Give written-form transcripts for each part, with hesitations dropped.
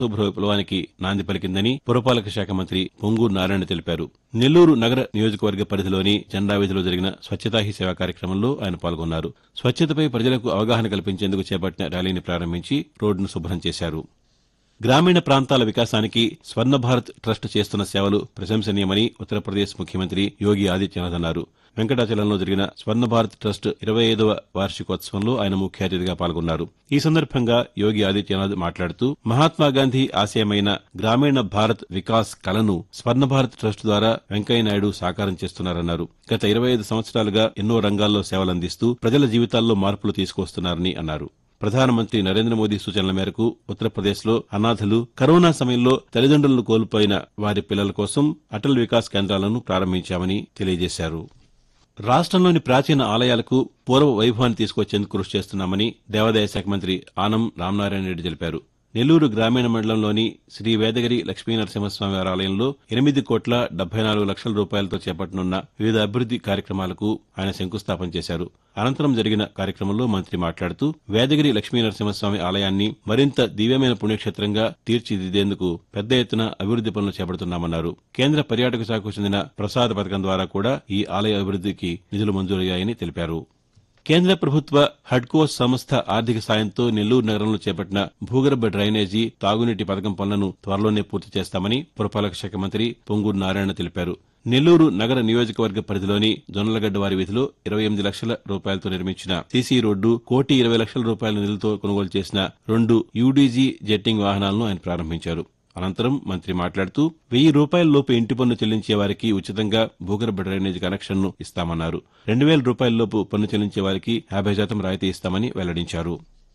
శుభ్ర విప్లవానికి నాంది పలికిందని పురపాలక శాఖ మంత్రి పొంగూరు నారాయణ తెలిపారు. నెల్లూరు నగర నియోజకవర్గ పరిధిలోని జెండా వీధిలో జరిగిన స్వచ్ఛతా హీ సేవ కార్యక్రమంలో ఆయన పాల్గొన్నారు. స్వచ్ఛతపై ప్రజలకు అవగాహన కల్పించేందుకు చేపట్టిన ర్యాలీని ప్రారంభించి రోడ్డును శుభ్రం చేశారు. గ్రామీణ ప్రాంతాల వికాసానికి స్వర్ణ భారత్ ట్రస్ట్ చేస్తున్న సేవలు ప్రశంసనీయమని ఉత్తరప్రదేశ్ ముఖ్యమంత్రి యోగి ఆదిత్యనాథ్ అన్నారు. వెంకటాచలంలో జరిగిన స్వర్ణ భారత్ ట్రస్ట్ 25వ వార్షికోత్సవంలో ఆయన ముఖ్య అతిథిగా పాల్గొన్నారు. ఈ సందర్భంగా యోగి ఆదిత్యనాథ్ మాట్లాడుతూ మహాత్మాగాంధీ ఆశయమైన గ్రామీణ భారత్ వికాస్ కలను స్వర్ణ భారత్ ట్రస్ట్ ద్వారా వెంకయ్యనాయుడు సాకారం చేస్తున్నారన్నారు. గత 25 సంవత్సరాలుగా ఎన్నో రంగాల్లో సేవలందిస్తూ ప్రజల జీవితాల్లో మార్పులు తీసుకొస్తున్నారని అన్నారు. ప్రధానమంత్రి నరేంద్ర మోదీ సూచనల మేరకు ఉత్తరప్రదేశ్లో అనాథలు, కరోనా సమయంలో తల్లిదండ్రులను కోల్పోయిన వారి పిల్లల కోసం అటల్ వికాస్ కేంద్రాలను ప్రారంభించామని తెలియజేశారు. రాష్ట్రంలోని ప్రాచీన ఆలయాలకు పూర్వ వైభవాన్ని తీసుకొచ్చేందుకు కృషి చేస్తున్నామని దేవాదాయ శాఖ మంత్రి ఆనం రామనారాయణ రెడ్డి తెలిపారు. నెల్లూరు గ్రామీణ మండలంలోని శ్రీ వేదగిరి లక్ష్మీనరసింహస్వామి వారి ఆలయంలో 8,74,00,000 రూపాయలతో చేపట్టనున్న వివిధ అభివృద్ది కార్యక్రమాలకు ఆయన శంకుస్థాపన చేశారు. అనంతరం జరిగిన కార్యక్రమంలో మంత్రి మాట్లాడుతూ వేదగిరి లక్ష్మీనరసింహస్వామి ఆలయాన్ని మరింత దివ్యమైన పుణ్యక్షేత్రంగా తీర్చిదిద్దేందుకు పెద్ద ఎత్తున అభివృద్ది పనులు చేపడుతున్నామన్నారు. కేంద్ర పర్యాటక శాఖకు చెందిన ప్రసాద పథకం ద్వారా కూడా ఈ ఆలయ అభివృద్దికి నిధులు మంజూరయ్యాయని తెలిపారు. కేంద్ర ప్రభుత్వ హడ్కోస్ సంస్థ ఆర్థిక సాయంతో నెల్లూరు నగరంలో చేపట్టిన భూగర్భ డ్రైనేజీ, తాగునీటి పథకం పనులను త్వరలోనే పూర్తి చేస్తామని పురపాలక శాఖ మంత్రి పొంగూరు నారాయణ తెలిపారు. నెల్లూరు నగర నియోజకవర్గ పరిధిలోని జొన్నలగడ్డవారి వీధిలో 28 లక్షల రూపాయలతో నిర్మించిన సీసీ రోడ్డు, 1,20,00,000 రూపాయల నిధులతో కొనుగోలు చేసిన 2 యూడీజీ జెట్టింగ్ వాహనాలను ఆయన ప్రారంభించారు. అనంతరం మంత్రి మాట్లాడుతూ 1,000 రూపాయల లోపు ఇంటి పన్ను చెల్లించే వారికి ఉచితంగా భూగర్భ డ్రైనేజీ కనెక్షన్ను ఇస్తామన్నారు. 2,000 రూపాయల లోపు పన్ను చెల్లించే వారికి 50% రాయితీ ఇస్తామని వెల్లడించారు.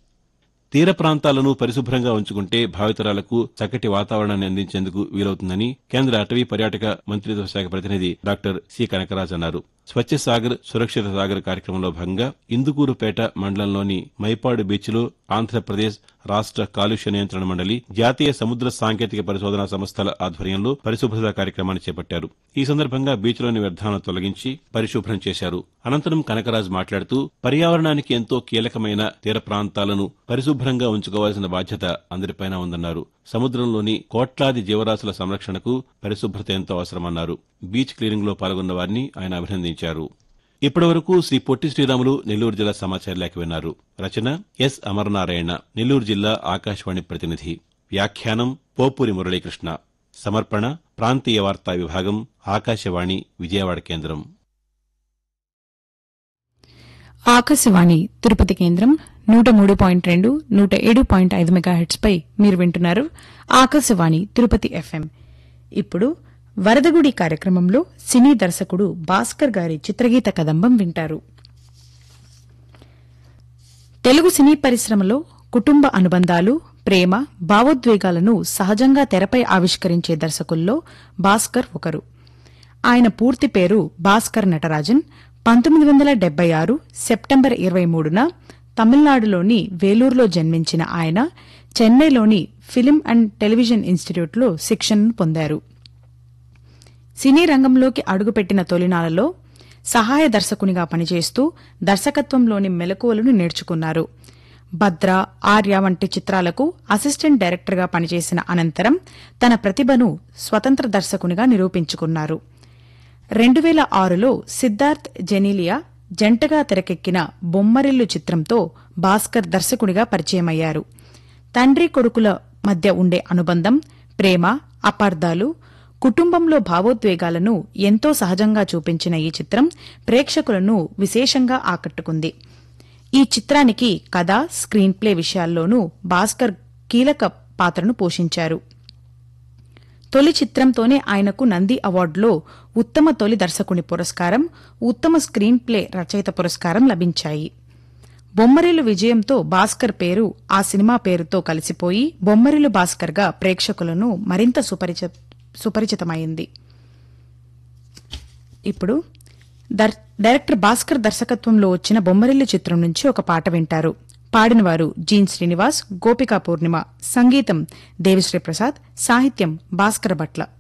తీర ప్రాంతాలను పరిశుభ్రంగా ఉంచుకుంటే భావితరాలకు చక్కటి వాతావరణాన్ని అందించేందుకు వీలవుతుందని కేంద్ర అటవీ పర్యాటక మంత్రిత్వ శాఖ ప్రతినిధి డాక్టర్ సి కనకరాజ్ అన్నారు. స్వచ్ఛ సాగర్ సురక్షిత సాగర్ కార్యక్రమంలో భాగంగా ఇందుకూరుపేట మండలంలోని మైపాడు బీచ్లో ఆంధ్రప్రదేశ్ రాష్ట్ర కాలుష్య నియంత్రణ మండలి, జాతీయ సముద్ర సాంకేతిక పరిశోధనా సంస్థల ఆధ్వర్యంలో పరిశుభ్రత కార్యక్రమాన్ని చేపట్టారు. ఈ సందర్భంగా బీచ్లోని వ్యర్థాలను తొలగించి పరిశుభ్రం చేశారు. అనంతరం కనకరాజ్ మాట్లాడుతూ పర్యావరణానికి ఎంతో కీలకమైన తీర ప్రాంతాలను పరిశుభ్రంగా ఉంచుకోవాల్సిన బాధ్యత అందరిపైన ఉందన్నారు. సముద్రంలోని కోట్లాది జీవరాశుల సంరక్షణకు పరిశుభ్రత ఎంతో అవసరమన్నారు. బీచ్ క్లీనింగ్లో పాల్గొన్న వారిని ఆయన అభినందించారు. ఇప్పటివరకు శ్రీ పొట్టి శ్రీరాములు నెల్లూరు జిల్లా సమాచార లేఖ విన్నారు. రచన ఎస్ అమరనారాయణ, నెల్లూరు జిల్లా ఆకాశవాణి ప్రతినిధి. వ్యాఖ్యానం పోపూరి మురళీకృష్ణ. సమర్పణ ప్రాంతీయ వార్తా విభాగం, ఆకాశవాణి విజయవాడ కేంద్రం. ఆకాశవాణి తిరుపతి కేంద్రం 103.2, 107.5 మెగాహెర్ట్జ్ పై మీరు వింటున్నారు ఆకాశవాణి తిరుపతి ఎఫ్ఎం. ఇప్పుడు వరదగుడి కార్యక్రమంలో సినీ దర్శకుడు భాస్కర్ గారి చిత్రగీత కదంబం వింటారు. తెలుగు సినీ పరిశ్రమలో కుటుంబ అనుబంధాలు, ప్రేమ, భావోద్వేగాలను సహజంగా తెరపై ఆవిష్కరించే దర్శకుల్లో భాస్కర్ ఒకరు. ఆయన పూర్తి పేరు భాస్కర్ నటరాజన్. 1976 సెప్టెంబర్ 23న తమిళనాడులోని వేలూరులో జన్మించిన ఆయన చెన్నైలోని ఫిల్మ్ అండ్ టెలివిజన్ ఇన్స్టిట్యూట్లో శిక్షణను పొందారు. సినీ రంగంలోకి అడుగుపెట్టిన తొలినాళ్లలో సహాయ దర్శకునిగా పనిచేస్తూ దర్శకత్వంలోని మెలకువలను నేర్చుకున్నారు. భద్ర, ఆర్య వంటి చిత్రాలకు అసిస్టెంట్ డైరెక్టర్గా పనిచేసిన అనంతరం తన ప్రతిభను స్వతంత్ర దర్శకునిగా నిరూపించుకున్నారు. 2006లో సిద్ధార్థ్ జెనీలియా జంటగా తెరకెక్కిన బొమ్మరిల్లు చిత్రంతో భాస్కర్ దర్శకునిగా పరిచయమయ్యారు. తండ్రి కొడుకుల మధ్య ఉండే అనుబంధం, ప్రేమ, అపార్థాలు, కుటుంబంలో భావోద్వేగాలను ఎంతో సహజంగా చూపించిన ఈ చిత్రం ప్రేక్షకులను విశేషంగా ఆకట్టుకుంది. ఈ చిత్రానికి కథ, స్క్రీన్ ప్లే విషయాల్లోనూ భాస్కర్ కీలక పాత్రను పోషించారు. తొలి చిత్రంతోనే ఆయనకు నంది అవార్డులో ఉత్తమ తొలి దర్శకుని పురస్కారం, ఉత్తమ స్క్రీన్ ప్లే రచయిత పురస్కారం లభించాయి. బొమ్మరిల్లు విజయంతో భాస్కర్ పేరు ఆ సినిమా పేరుతో కలిసిపోయి బొమ్మరిల్లు భాస్కర్గా ప్రేక్షకులను మరింత సుపరిచితమైంది. ఇప్పుడు డైరెక్టర్ భాస్కర్ దర్శకత్వంలో వచ్చిన బొమ్మరిల్లు చిత్రం నుంచి ఒక పాట వింటారు. పాడినవారు జీన్ శ్రీనివాస్, గోపికా పూర్ణిమ. సంగీతం దేవిశ్రీ ప్రసాద్, సాహిత్యం భాస్కర భట్ల.